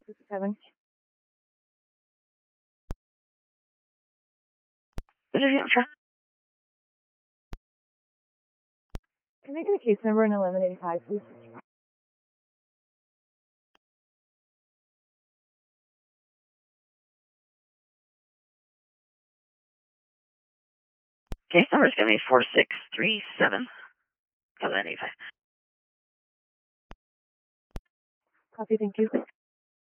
7. Can I get a case number in 1185, please? Case number is going to be 4637. 1185. Copy, thank you.